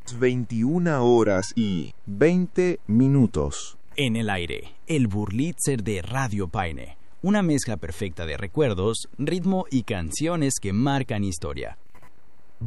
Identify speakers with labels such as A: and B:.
A: 21:20.
B: En el aire, el Burlitzer de Radio Paine. Una mezcla perfecta de recuerdos, ritmo y canciones que marcan historia.